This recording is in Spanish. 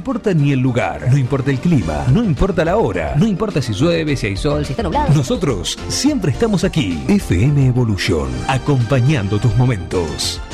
importa ni el lugar, no importa el clima, no importa la hora, no importa si llueve, si hay sol, si está nublado. Nosotros siempre estamos aquí. FM Evolution, acompañando tus momentos.